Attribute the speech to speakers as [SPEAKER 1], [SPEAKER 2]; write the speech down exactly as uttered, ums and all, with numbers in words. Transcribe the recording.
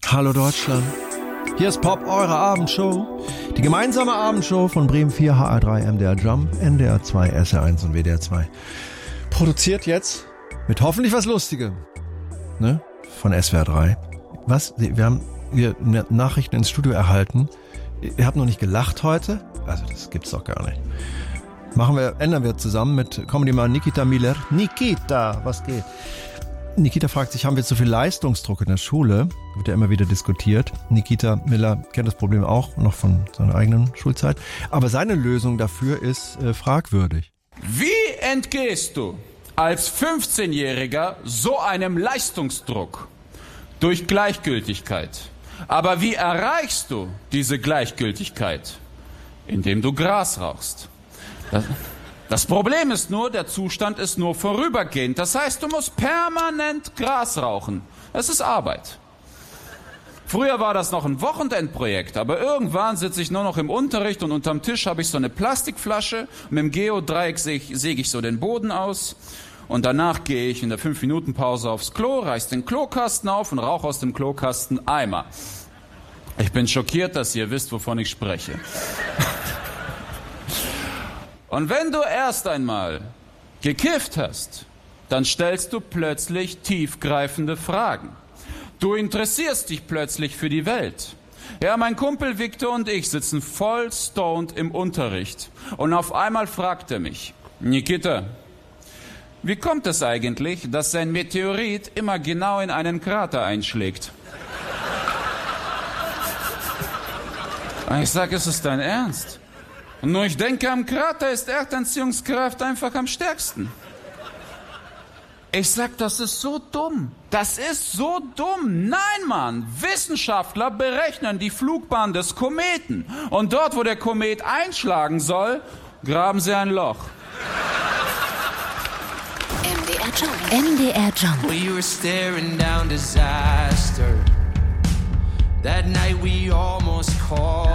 [SPEAKER 1] Hallo Deutschland. Hier ist Pop, eure Abendshow. Die gemeinsame Abendshow von Bremen vier, H R drei, M D R Jump, N D R zwei, S R eins und W D R zwei. Produziert jetzt mit hoffentlich was Lustigem, ne? Von S W R drei. Was? Wir haben hier Nachrichten ins Studio erhalten. Ihr habt noch nicht gelacht heute? Also das gibt's doch gar nicht. Machen wir, ändern wir zusammen mit Comedy-Mann Nikita Miller. Nikita, was geht? Nikita fragt sich, haben wir zu viel Leistungsdruck in der Schule? Wird ja immer wieder diskutiert. Nikita Miller kennt das Problem auch noch von seiner eigenen Schulzeit. Aber seine Lösung dafür ist äh, fragwürdig.
[SPEAKER 2] Wie entgehst du als fünfzehnjähriger so einem Leistungsdruck? Durch Gleichgültigkeit. Aber wie erreichst du diese Gleichgültigkeit? Indem du Gras rauchst. Das Das Problem ist nur, der Zustand ist nur vorübergehend. Das heißt, du musst permanent Gras rauchen. Es ist Arbeit. Früher war das noch ein Wochenendprojekt, aber irgendwann sitze ich nur noch im Unterricht und unterm Tisch habe ich so eine Plastikflasche. Mit dem Geodreieck säge ich so den Boden aus und danach gehe ich in der fünf Minuten Pause aufs Klo, reiß den Klokasten auf und rauche aus dem Klokasten Eimer. Ich bin schockiert, dass ihr wisst, wovon ich spreche. Und wenn du erst einmal gekifft hast, dann stellst du plötzlich tiefgreifende Fragen. Du interessierst dich plötzlich für die Welt. Ja, mein Kumpel Victor und ich sitzen voll stoned im Unterricht. Und auf einmal fragt er mich, Nikita, wie kommt es eigentlich, dass ein Meteorit immer genau in einen Krater einschlägt? Und ich sag, ist es dein Ernst? Und nur ich denke, am Krater ist Erdanziehungskraft einfach am stärksten. Ich sag, das ist so dumm. Das ist so dumm. Nein, Mann. Wissenschaftler berechnen die Flugbahn des Kometen. Und dort, wo der Komet einschlagen soll, graben sie ein Loch.
[SPEAKER 3] M D R Jump. M D R Jump.
[SPEAKER 4] We were staring down disaster. That night we almost called.